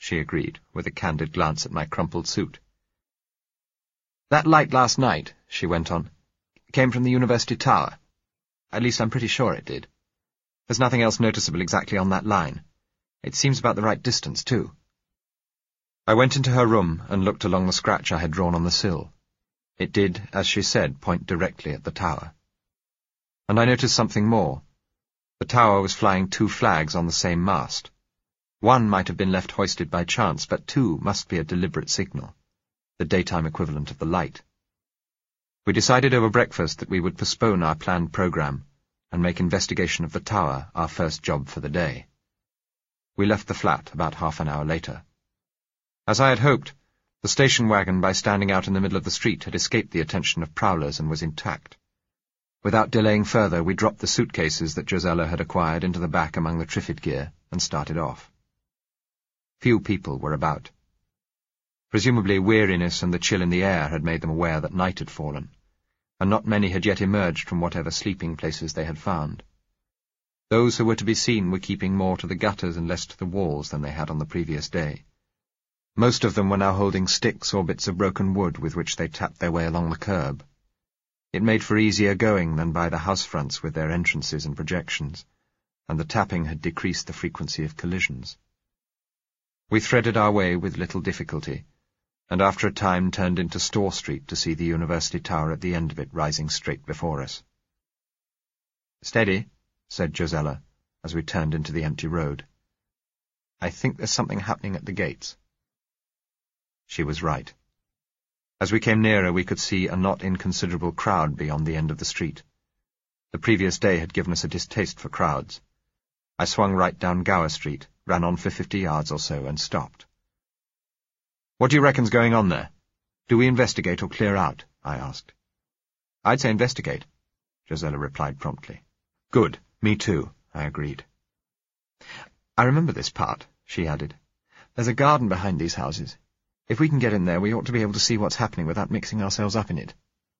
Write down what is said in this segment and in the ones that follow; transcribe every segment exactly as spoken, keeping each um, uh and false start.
she agreed, with a candid glance at my crumpled suit. That light last night, she went on, came from the University Tower. At least I'm pretty sure it did. There's nothing else noticeable exactly on that line. It seems about the right distance, too. I went into her room and looked along the scratch I had drawn on the sill. It did, as she said, point directly at the tower. And I noticed something more. The tower was flying two flags on the same mast. One might have been left hoisted by chance, but two must be a deliberate signal, the daytime equivalent of the light. We decided over breakfast that we would postpone our planned programme and make investigation of the tower our first job for the day. We left the flat about half an hour later. As I had hoped, the station wagon, by standing out in the middle of the street, had escaped the attention of prowlers and was intact. Without delaying further, we dropped the suitcases that Josella had acquired into the back among the Triffid gear and started off. Few people were about. Presumably weariness and the chill in the air had made them aware that night had fallen, and not many had yet emerged from whatever sleeping places they had found. Those who were to be seen were keeping more to the gutters and less to the walls than they had on the previous day. Most of them were now holding sticks or bits of broken wood with which they tapped their way along the curb. It made for easier going than by the house fronts with their entrances and projections, and the tapping had decreased the frequency of collisions. We threaded our way with little difficulty, and after a time turned into Store Street to see the University Tower at the end of it rising straight before us. "Steady," said Josella, as we turned into the empty road. "I think there's something happening at the gates." She was right. As we came nearer, we could see a not inconsiderable crowd beyond the end of the street. The previous day had given us a distaste for crowds. I swung right down Gower Street, ran on for fifty yards or so, and stopped. "What do you reckon's going on there? Do we investigate or clear out?" I asked. "I'd say investigate," Josella replied promptly. "Good, me too," I agreed. "I remember this part," she added. "There's a garden behind these houses. If we can get in there, we ought to be able to see what's happening without mixing ourselves up in it."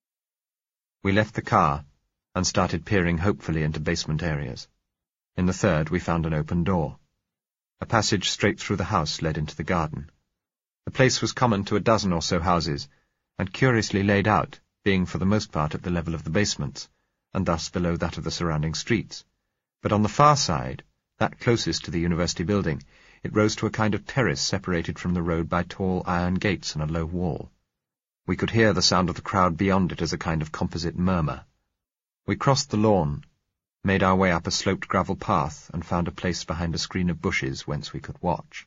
We left the car and started peering hopefully into basement areas. In the third, we found an open door. A passage straight through the house led into the garden. The place was common to a dozen or so houses, and curiously laid out, being for the most part at the level of the basements, and thus below that of the surrounding streets. But on the far side, that closest to the university building, it rose to a kind of terrace separated from the road by tall iron gates and a low wall. We could hear the sound of the crowd beyond it as a kind of composite murmur. We crossed the lawn, made our way up a sloped gravel path, and found a place behind a screen of bushes whence we could watch.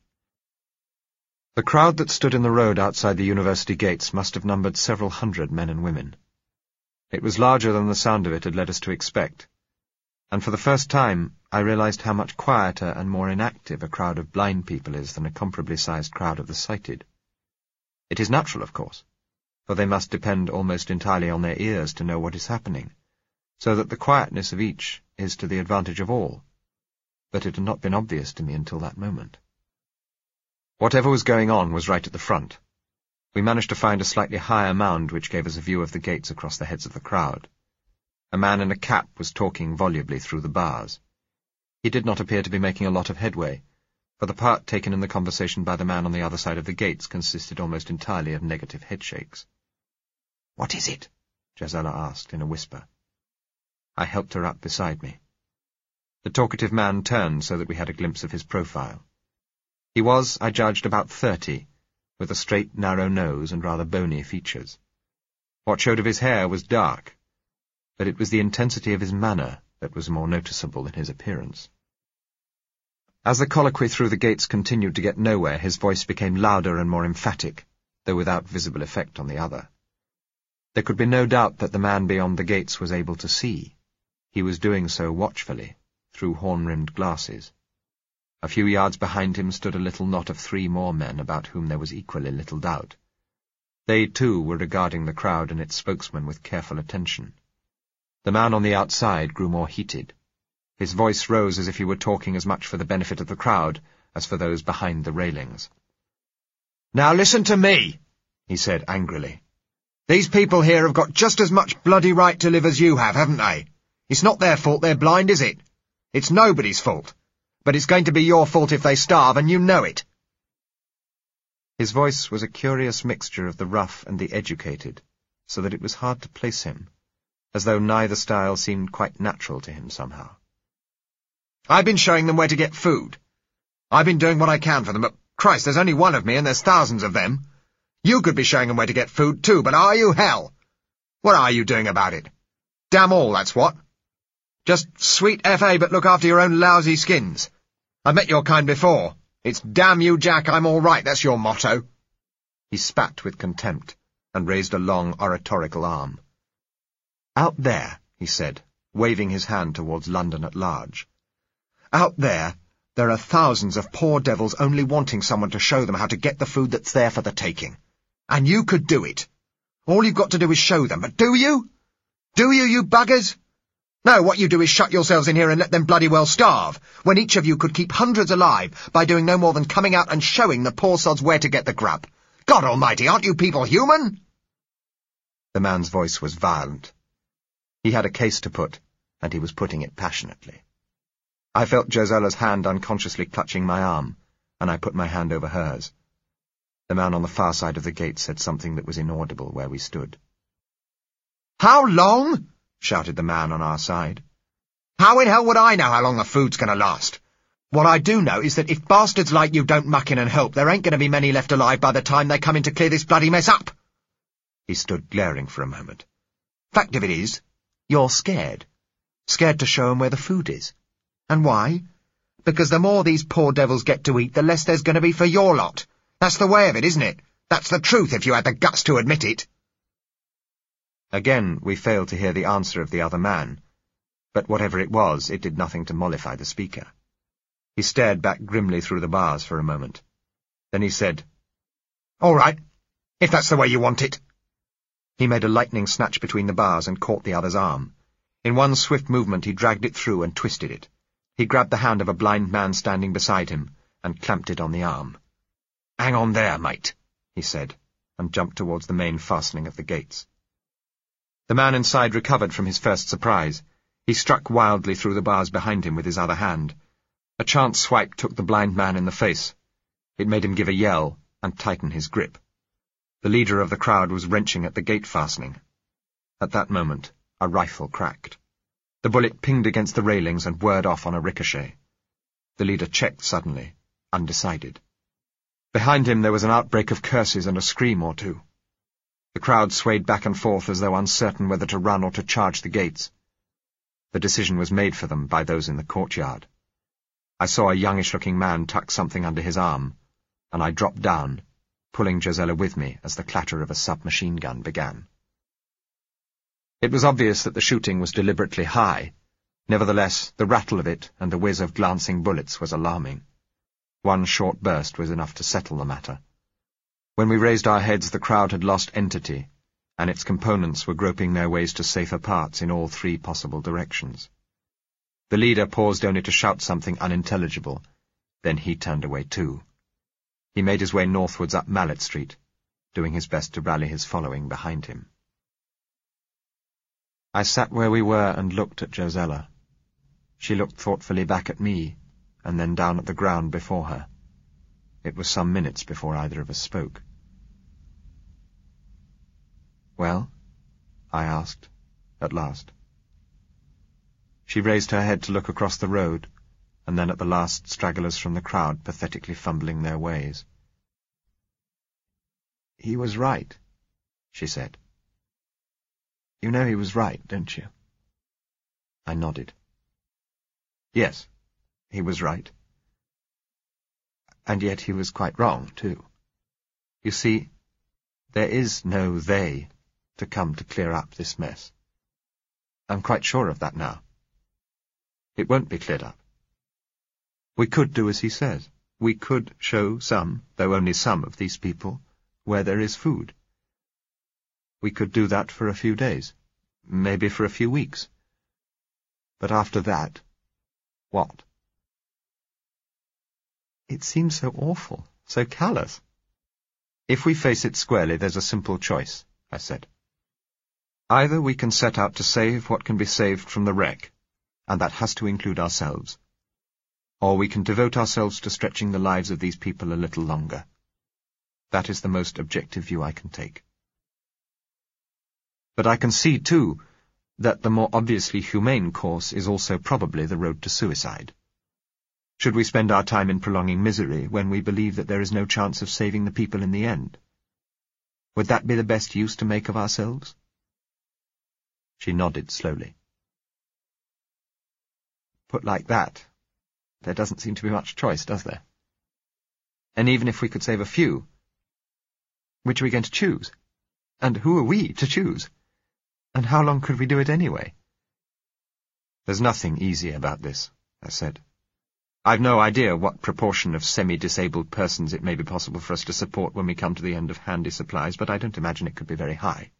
The crowd that stood in the road outside the university gates must have numbered several hundred men and women. It was larger than the sound of it had led us to expect, and for the first time I realized how much quieter and more inactive a crowd of blind people is than a comparably sized crowd of the sighted. It is natural, of course, for they must depend almost entirely on their ears to know what is happening, so that the quietness of each is to the advantage of all, but it had not been obvious to me until that moment. Whatever was going on was right at the front. We managed to find a slightly higher mound which gave us a view of the gates across the heads of the crowd. A man in a cap was talking volubly through the bars. He did not appear to be making a lot of headway, for the part taken in the conversation by the man on the other side of the gates consisted almost entirely of negative headshakes. "What is it?" Josella asked in a whisper. I helped her up beside me. The talkative man turned so that we had a glimpse of his profile. He was, I judged, about thirty, with a straight, narrow nose and rather bony features. What showed of his hair was dark, but it was the intensity of his manner that was more noticeable than his appearance. As the colloquy through the gates continued to get nowhere, his voice became louder and more emphatic, though without visible effect on the other. There could be no doubt that the man beyond the gates was able to see. He was doing so watchfully, through horn-rimmed glasses. A few yards behind him stood a little knot of three more men about whom there was equally little doubt. They, too, were regarding the crowd and its spokesman with careful attention. The man on the outside grew more heated. His voice rose as if he were talking as much for the benefit of the crowd as for those behind the railings. "Now listen to me," he said angrily. "These people here have got just as much bloody right to live as you have, haven't they? It's not their fault they're blind, is it? It's nobody's fault. But it's going to be your fault if they starve, and you know it." His voice was a curious mixture of the rough and the educated, so that it was hard to place him, as though neither style seemed quite natural to him somehow. I've been showing them where to get food. I've been doing what I can for them, but Christ, there's only one of me and there's thousands of them. You could be showing them where to get food too, but are you, hell? What are you doing about it? Damn all, that's what. Just sweet F A, but look after your own lousy skins. I've met your kind before. It's damn you, Jack, I'm all right, that's your motto. He spat with contempt and raised a long oratorical arm. Out there, he said, waving his hand towards London at large. Out there, there are thousands of poor devils only wanting someone to show them how to get the food that's there for the taking. And you could do it. All you've got to do is show them, but do you? Do you, you buggers? No, what you do is shut yourselves in here and let them bloody well starve, when each of you could keep hundreds alive by doing no more than coming out and showing the poor sods where to get the grub. God almighty, aren't you people human? The man's voice was violent. He had a case to put, and he was putting it passionately. I felt Josella's hand unconsciously clutching my arm, and I put my hand over hers. The man on the far side of the gate said something that was inaudible where we stood. "How long?" shouted the man on our side. "How in hell would I know how long the food's going to last? What I do know is that if bastards like you don't muck in and help, there ain't going to be many left alive by the time they come in to clear this bloody mess up." He stood glaring for a moment. "Fact of it is, you're scared. Scared to show 'em where the food is. And why? Because the more these poor devils get to eat, the less there's going to be for your lot. That's the way of it, isn't it? That's the truth, if you had the guts to admit it." Again we failed to hear the answer of the other man, but whatever it was, it did nothing to mollify the speaker. He stared back grimly through the bars for a moment. Then he said, "All right, if that's the way you want it." He made a lightning snatch between the bars and caught the other's arm. In one swift movement he dragged it through and twisted it. He grabbed the hand of a blind man standing beside him and clamped it on the arm. "Hang on there, mate," he said, and jumped towards the main fastening of the gates. The man inside recovered from his first surprise. He struck wildly through the bars behind him with his other hand. A chance swipe took the blind man in the face. It made him give a yell and tighten his grip. The leader of the crowd was wrenching at the gate fastening. At that moment, a rifle cracked. The bullet pinged against the railings and whirred off on a ricochet. The leader checked suddenly, undecided. Behind him there was an outbreak of curses and a scream or two. The crowd swayed back and forth as though uncertain whether to run or to charge the gates. The decision was made for them by those in the courtyard. I saw a youngish-looking man tuck something under his arm, and I dropped down, pulling Josella with me as the clatter of a submachine gun began. It was obvious that the shooting was deliberately high. Nevertheless, the rattle of it and the whiz of glancing bullets was alarming. One short burst was enough to settle the matter. When we raised our heads, the crowd had lost entity, and its components were groping their ways to safer parts in all three possible directions. The leader paused only to shout something unintelligible. Then he turned away too. He made his way northwards up Mallet Street, doing his best to rally his following behind him. I sat where we were and looked at Josella. She looked thoughtfully back at me, and then down at the ground before her. It was some minutes before either of us spoke. "Well?" I asked, at last. She raised her head to look across the road, and then at the last stragglers from the crowd pathetically fumbling their ways. "He was right," she said. "You know he was right, don't you?" I nodded. "Yes, he was right. And yet he was quite wrong, too. You see, there is no they to come to clear up this mess. I'm quite sure of that now. It won't be cleared up. We could do as he says. We could show some, though only some of these people, where there is food. We could do that for a few days, maybe for a few weeks. But after that, what? It seems so awful, so callous. If we face it squarely, there's a simple choice, I said. Either we can set out to save what can be saved from the wreck, and that has to include ourselves, or we can devote ourselves to stretching the lives of these people a little longer. That is the most objective view I can take. But I can see, too, that the more obviously humane course is also probably the road to suicide. Should we spend our time in prolonging misery when we believe that there is no chance of saving the people in the end? Would that be the best use to make of ourselves? She nodded slowly. Put like that, there doesn't seem to be much choice, does there? And even if we could save a few, which are we going to choose? And who are we to choose? And how long could we do it anyway? There's nothing easy about this, I said. I've no idea what proportion of semi-disabled persons it may be possible for us to support when we come to the end of handy supplies, but I don't imagine it could be very high.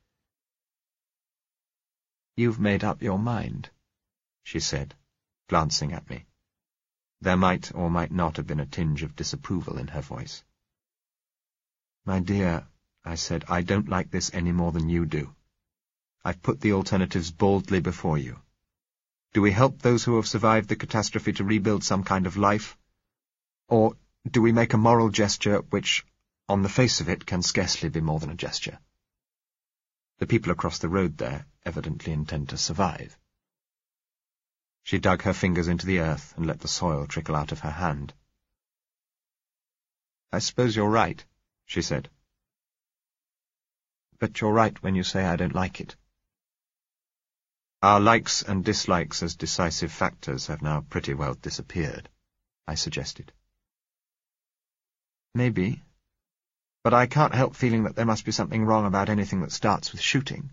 You've made up your mind, she said, glancing at me. There might or might not have been a tinge of disapproval in her voice. My dear, I said, I don't like this any more than you do. I've put the alternatives boldly before you. Do we help those who have survived the catastrophe to rebuild some kind of life? Or do we make a moral gesture which, on the face of it, can scarcely be more than a gesture? The people across the road there evidently intend to survive. She dug her fingers into the earth and let the soil trickle out of her hand. I suppose you're right, she said. But you're right when you say I don't like it. Our likes and dislikes as decisive factors have now pretty well disappeared, I suggested. Maybe, but I can't help feeling that there must be something wrong about anything that starts with shooting.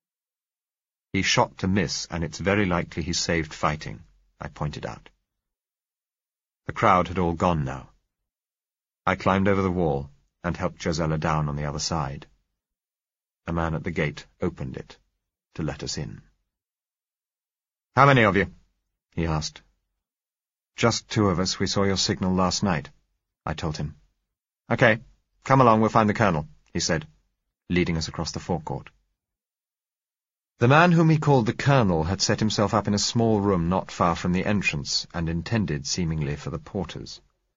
He shot to miss, and it's very likely he saved fighting, I pointed out. The crowd had all gone now. I climbed over the wall and helped Josella down on the other side. A man at the gate opened it to let us in. How many of you? He asked. Just two of us. We saw your signal last night, I told him. Okay, come along, we'll find the colonel, he said, leading us across the forecourt. The man whom he called the colonel had set himself up in a small room not far from the entrance, and intended, seemingly, for the porters.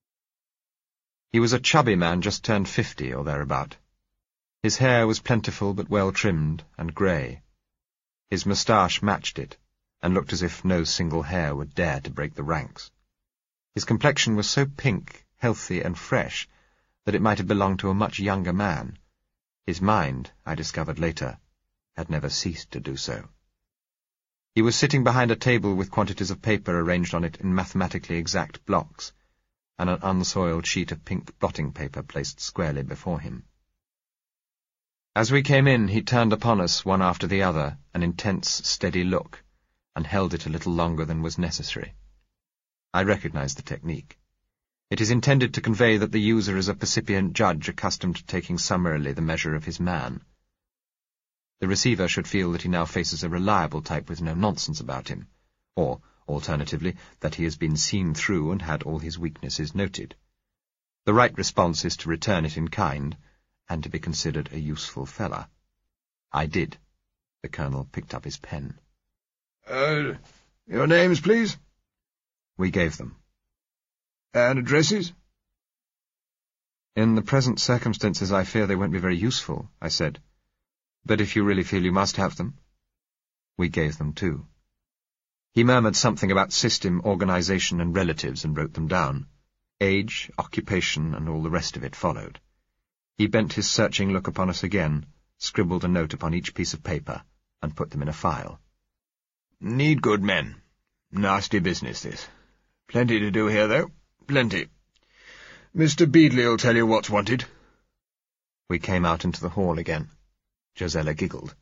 He was a chubby man just turned fifty or thereabout. His hair was plentiful but well trimmed and grey. His moustache matched it, and looked as if no single hair would dare to break the ranks. His complexion was so pink, healthy, and fresh that it might have belonged to a much younger man. His mind, I discovered later, had never ceased to do so. He was sitting behind a table with quantities of paper arranged on it in mathematically exact blocks, and an unsoiled sheet of pink blotting paper placed squarely before him. As we came in, he turned upon us, one after the other, an intense, steady look, and held it a little longer than was necessary. I recognized the technique. It is intended to convey that the user is a percipient judge accustomed to taking summarily the measure of his man. The receiver should feel that he now faces a reliable type with no nonsense about him, or, alternatively, that he has been seen through and had all his weaknesses noted. The right response is to return it in kind, and to be considered a useful fella. I did. The colonel picked up his pen. Uh, your names, please? We gave them. And addresses? In the present circumstances, I fear they won't be very useful, I said. But if you really feel you must have them. We gave them, too. He murmured something about system, organization, and relatives, and wrote them down. Age, occupation, and all the rest of it followed. He bent his searching look upon us again, scribbled a note upon each piece of paper, and put them in a file. Need good men. Nasty business, this. Plenty to do here, though. Plenty. Mister Beadley'll tell you what's wanted. We came out into the hall again. Josella giggled.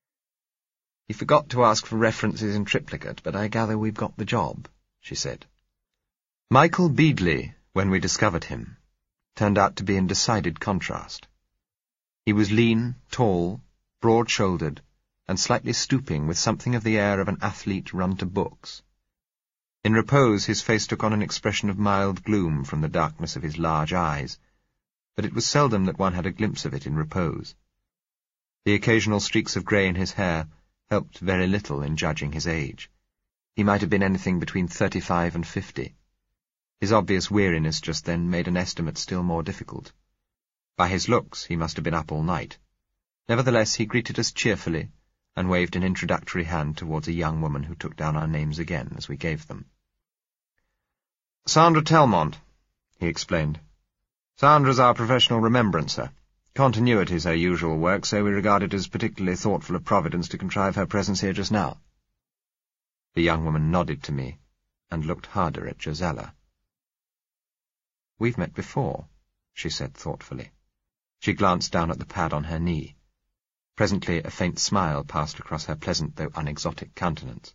He forgot to ask for references in triplicate, but I gather we've got the job, she said. Michael Beadley, when we discovered him, turned out to be in decided contrast. He was lean, tall, broad-shouldered, and slightly stooping, with something of the air of an athlete run to books. In repose his face took on an expression of mild gloom from the darkness of his large eyes, but it was seldom that one had a glimpse of it in repose. The occasional streaks of grey in his hair helped very little in judging his age. He might have been anything between thirty-five and fifty. His obvious weariness just then made an estimate still more difficult. By his looks, he must have been up all night. Nevertheless, he greeted us cheerfully and waved an introductory hand towards a young woman who took down our names again as we gave them. "Sandra Telmont," he explained. "Sandra's our professional remembrancer. Continuity is her usual work, so we regard it as particularly thoughtful of Providence to contrive her presence here just now." The young woman nodded to me and looked harder at Gisela. "We've met before," she said thoughtfully. She glanced down at the pad on her knee. Presently a faint smile passed across her pleasant though unexotic countenance.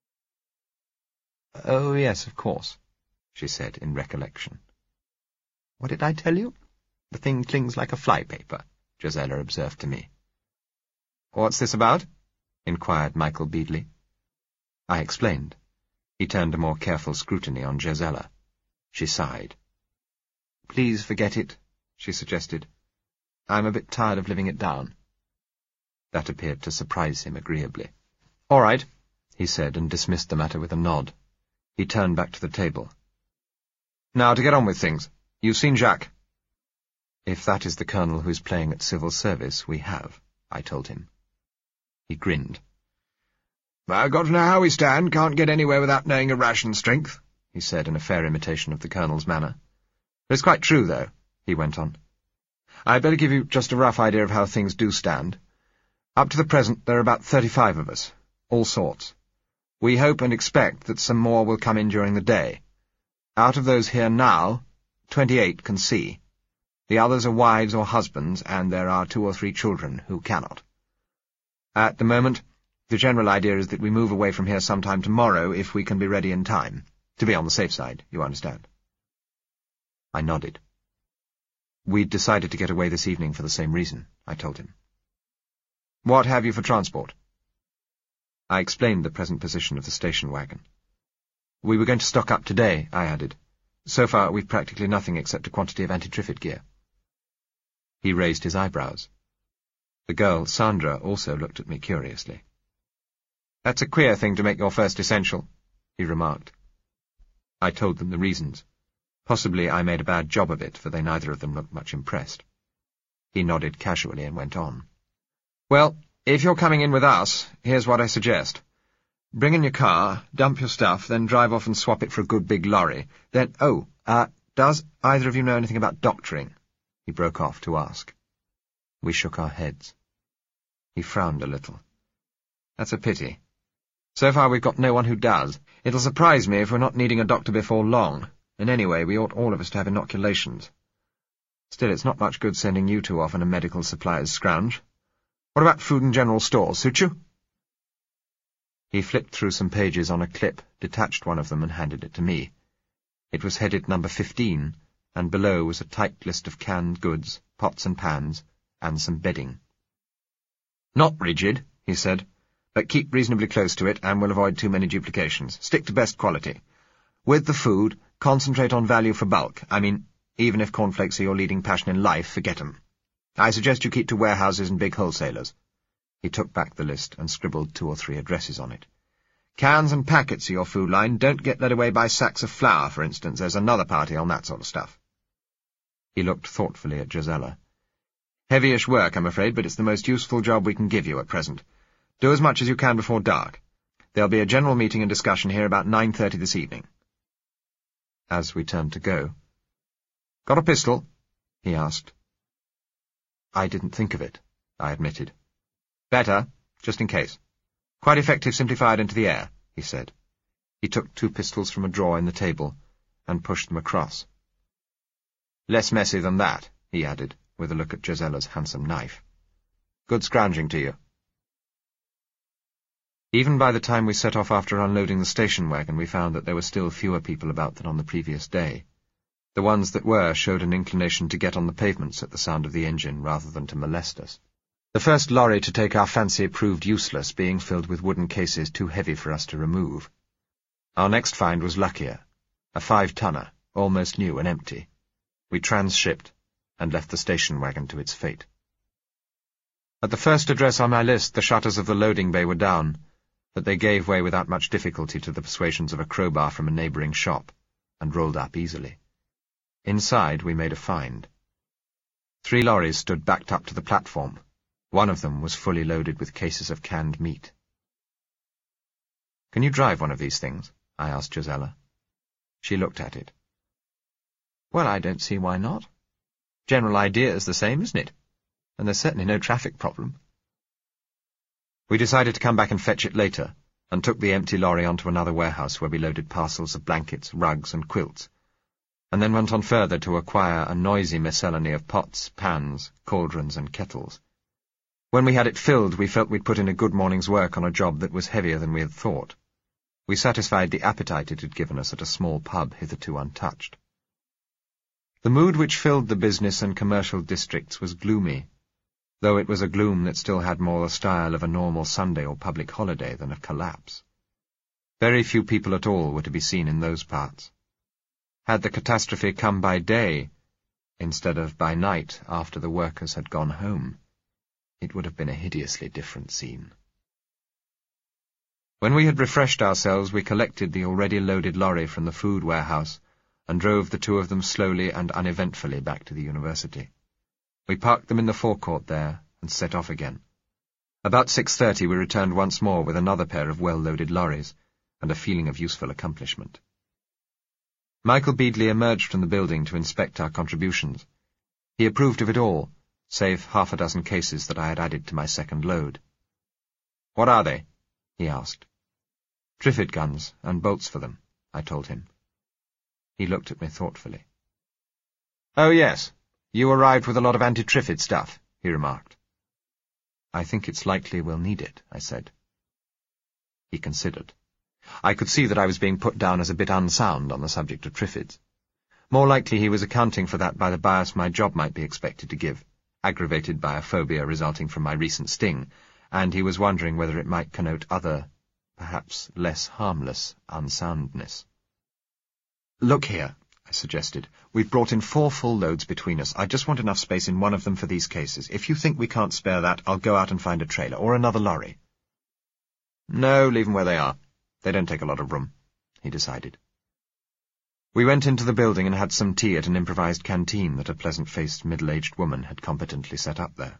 "Oh, yes, of course," she said in recollection. "What did I tell you? The thing clings like a flypaper," Gisela observed to me. "What's this about?" inquired Michael Beadley. I explained. He turned a more careful scrutiny on Gisela. She sighed. "Please forget it," she suggested. "I'm a bit tired of living it down." That appeared to surprise him agreeably. "All right," he said, and dismissed the matter with a nod. He turned back to the table. "Now to get on with things. You've seen Jacques." "If that is the colonel who is playing at civil service, we have," I told him. He grinned. "I've got to know how we stand. Can't get anywhere without knowing your ration strength," he said in a fair imitation of the colonel's manner. "It's quite true, though," he went on. "I'd better give you just a rough idea of how things do stand. Up to the present, there are about thirty-five of us, all sorts. We hope and expect that some more will come in during the day. Out of those here now, twenty-eight can see. The others are wives or husbands, and there are two or three children who cannot. At the moment, the general idea is that we move away from here sometime tomorrow if we can be ready in time. To be on the safe side, you understand." I nodded. "We'd decided to get away this evening for the same reason," I told him. "What have you for transport?" I explained the present position of the station wagon. "We were going to stock up today," I added. "So far, we've practically nothing except a quantity of anti-triffid gear." He raised his eyebrows. The girl, Sandra, also looked at me curiously. "That's a queer thing to make your first essential," he remarked. I told them the reasons. Possibly I made a bad job of it, for they neither of them looked much impressed. He nodded casually and went on. "Well, if you're coming in with us, here's what I suggest. Bring in your car, dump your stuff, then drive off and swap it for a good big lorry. Then, oh, uh, does either of you know anything about doctoring?" he broke off to ask. We shook our heads. He frowned a little. "That's a pity. So far we've got no one who does. It'll surprise me if we're not needing a doctor before long, and anyway, we ought all of us to have inoculations. Still, it's not much good sending you two off in a medical supplies scrounge. What about food and general stores? Suit you?" He flipped through some pages on a clip, detached one of them and handed it to me. It was headed number fifteen, and below was a typed list of canned goods, pots and pans, and some bedding. "Not rigid," he said, "but keep reasonably close to it, and we'll avoid too many duplications. Stick to best quality. With the food, concentrate on value for bulk. I mean, even if cornflakes are your leading passion in life, forget 'em. I suggest you keep to warehouses and big wholesalers." He took back the list and scribbled two or three addresses on it. "Cans and packets are your food line. Don't get led away by sacks of flour, for instance. There's another party on that sort of stuff." He looked thoughtfully at Gisela. "Heavyish work, I'm afraid, but it's the most useful job we can give you at present. Do as much as you can before dark. There'll be a general meeting and discussion here about nine thirty this evening." As we turned to go, "Got a pistol?" he asked. "I didn't think of it," I admitted. "Better, just in case. Quite effective simply fired into the air," he said. He took two pistols from a drawer in the table and pushed them across. "Less messy than that," he added, with a look at Gisela's handsome knife. "Good scrounging to you." Even by the time we set off after unloading the station wagon, we found that there were still fewer people about than on the previous day. The ones that were showed an inclination to get on the pavements at the sound of the engine rather than to molest us. The first lorry to take our fancy proved useless, being filled with wooden cases too heavy for us to remove. Our next find was luckier, a five-tonner, almost new and empty. We transshipped and left the station wagon to its fate. At the first address on my list, the shutters of the loading bay were down, but they gave way without much difficulty to the persuasions of a crowbar from a neighbouring shop, and rolled up easily. Inside we made a find. Three lorries stood backed up to the platform. One of them was fully loaded with cases of canned meat. "Can you drive one of these things?" I asked Gisela. She looked at it. "Well, I don't see why not. General idea is the same, isn't it? And there's certainly no traffic problem." We decided to come back and fetch it later, and took the empty lorry onto another warehouse where we loaded parcels of blankets, rugs, and quilts, and then went on further to acquire a noisy miscellany of pots, pans, cauldrons, and kettles. When we had it filled, we felt we'd put in a good morning's work on a job that was heavier than we had thought. We satisfied the appetite it had given us at a small pub hitherto untouched. The mood which filled the business and commercial districts was gloomy, though it was a gloom that still had more the style of a normal Sunday or public holiday than of collapse. Very few people at all were to be seen in those parts. Had the catastrophe come by day, instead of by night after the workers had gone home, it would have been a hideously different scene. When we had refreshed ourselves, we collected the already loaded lorry from the food warehouse and drove the two of them slowly and uneventfully back to the university. We parked them in the forecourt there and set off again. About six thirty we returned once more with another pair of well-loaded lorries and a feeling of useful accomplishment. Michael Beadley emerged from the building to inspect our contributions. He approved of it all, save half a dozen cases that I had added to my second load. "What are they?" he asked. "Trifid guns and bolts for them," I told him. He looked at me thoughtfully. "Oh, yes. You arrived with a lot of anti-Trifid stuff," he remarked. "I think it's likely we'll need it," I said. He considered. I could see that I was being put down as a bit unsound on the subject of Trifids. More likely he was accounting for that by the bias my job might be expected to give, aggravated by a phobia resulting from my recent sting, and he was wondering whether it might connote other, perhaps less harmless, unsoundness. "Look here," I suggested. "We've brought in four full loads between us. I just want enough space in one of them for these cases. If you think we can't spare that, I'll go out and find a trailer, or another lorry." "No, leave them where they are. They don't take a lot of room," he decided. We went into the building and had some tea at an improvised canteen that a pleasant-faced, middle-aged woman had competently set up there.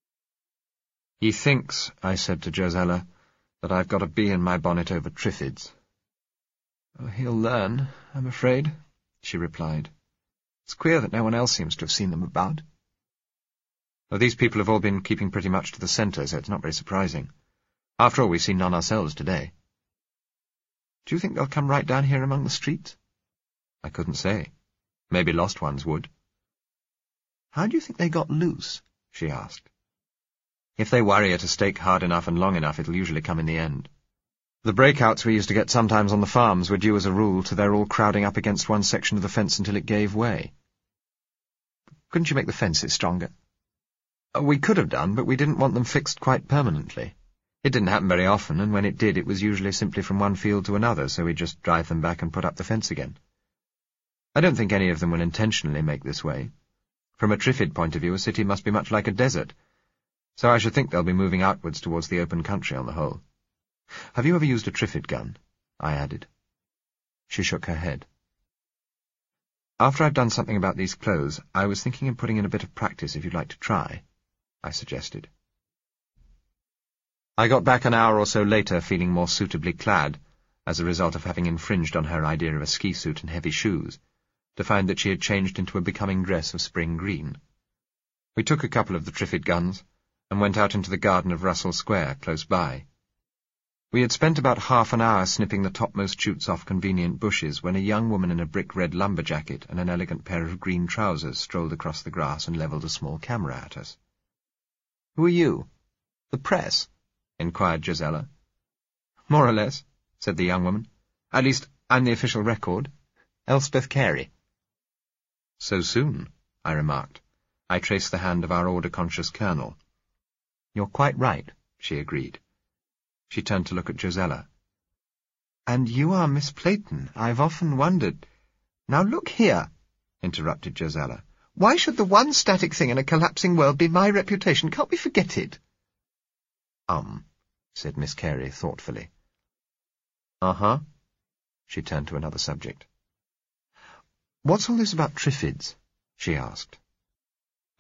"He thinks," I said to Gisela, "that I've got a bee in my bonnet over Trifids." "Oh, he'll learn, I'm afraid," she replied. "It's queer that no one else seems to have seen them about." "Well, these people have all been keeping pretty much to the centre, so it's not very surprising. After all, we've seen none ourselves today." "Do you think they'll come right down here among the streets?" I couldn't say. Maybe lost ones would. "How do you think they got loose?" she asked. "If they worry at a stake hard enough and long enough, it'll usually come in the end. The breakouts we used to get sometimes on the farms were due as a rule to their all crowding up against one section of the fence until it gave way." "Couldn't you make the fences stronger?" "We could have done, but we didn't want them fixed quite permanently. It didn't happen very often, and when it did, it was usually simply from one field to another, so we'd just drive them back and put up the fence again. I don't think any of them will intentionally make this way. From a Trifid point of view, a city must be much like a desert, so I should think they'll be moving outwards towards the open country on the whole. Have you ever used a Trifid gun?" I added. She shook her head. "After I've done something about these clothes, I was thinking of putting in a bit of practice if you'd like to try," I suggested. I got back an hour or so later feeling more suitably clad, as a result of having infringed on her idea of a ski suit and heavy shoes, to find that she had changed into a becoming dress of spring green. We took a couple of the Trifid guns, and went out into the garden of Russell Square, close by. We had spent about half an hour snipping the topmost shoots off convenient bushes when a young woman in a brick-red lumber jacket and an elegant pair of green trousers strolled across the grass and levelled a small camera at us. "Who are you? The press?" inquired Gisela. "More or less," said the young woman. "At least, I'm the official record. Elspeth Carey." "So soon," I remarked. I traced the hand of our order-conscious colonel. "You're quite right," she agreed. She turned to look at Gisela. "And you are Miss Playton. I've often wondered—" "Now look here," interrupted Gisela. "Why should the one static thing in a collapsing world be my reputation? Can't we forget it?" Um, said Miss Carey thoughtfully. Uh-huh. She turned to another subject. "What's all this about Trifids?" she asked.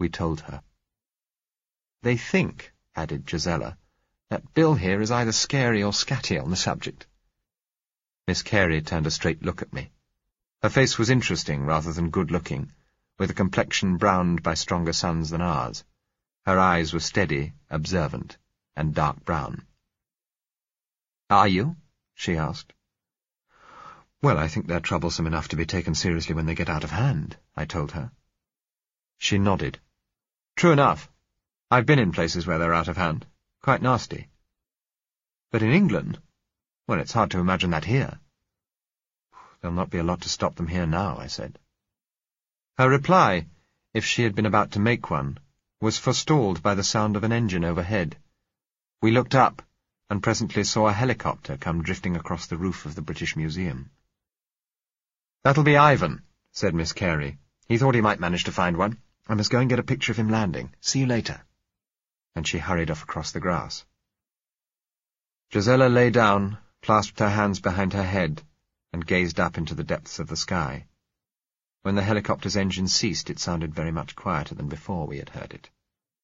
we told her. They think, added Gisella, that Bill here is either scary or scatty on the subject. Miss Carey turned a straight look at me. Her face was interesting rather than good-looking, with a complexion browned by stronger suns than ours. Her eyes were steady, observant, and dark brown. "Are you?" she asked. "Well, I think they're troublesome enough to be taken seriously when they get out of hand," I told her. She nodded. "True enough. I've been in places where they're out of hand. Quite nasty. But in England? Well, it's hard to imagine that here." "There'll not be a lot to stop them here now," I said. Her reply, if she had been about to make one, was forestalled by the sound of an engine overhead. We looked up, and presently saw a helicopter come drifting across the roof of the British Museum. "That'll be Ivan," said Miss Carey. "He thought he might manage to find one. I must go and get a picture of him landing. See you later." And she hurried off across the grass. Gisella lay down, clasped her hands behind her head, and gazed up into the depths of the sky. When the helicopter's engine ceased, it sounded very much quieter than before we had heard it.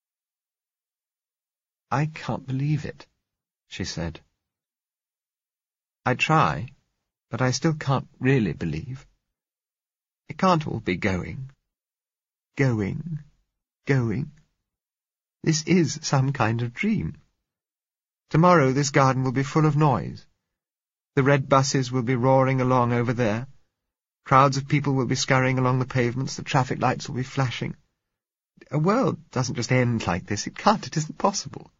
"I can't believe it," she said. "I try, but I still can't really believe. It can't all be going, going, going. This is some kind of dream. Tomorrow this garden will be full of noise. The red buses will be roaring along over there. Crowds of people will be scurrying along the pavements. The traffic lights will be flashing. A world doesn't just end like this. It can't. It isn't possible."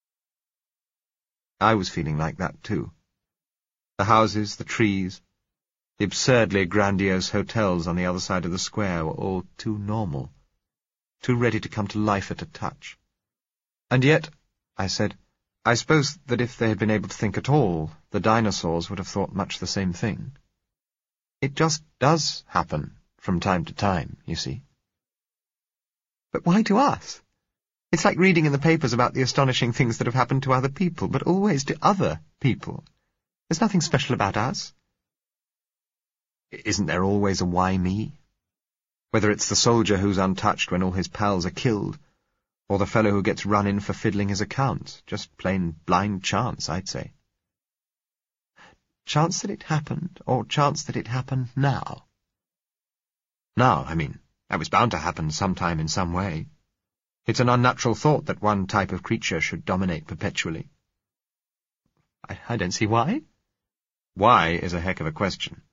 I was feeling like that, too. The houses, the trees, the absurdly grandiose hotels on the other side of the square were all too normal, too ready to come to life at a touch. "And yet," I said, "I suppose that if they had been able to think at all, the dinosaurs would have thought much the same thing. It just does happen from time to time, you see." "But why to us? It's like reading in the papers about the astonishing things that have happened to other people, but always to other people. There's nothing special about us." "Isn't there always a why me? Whether it's the soldier who's untouched when all his pals are killed, or the fellow who gets run in for fiddling his accounts. Just plain blind chance, I'd say." "Chance that it happened, or chance that it happened now?" "Now, I mean. That was bound to happen sometime in some way. It's an unnatural thought that one type of creature should dominate perpetually." I, I don't see why." "Why is a heck of a question.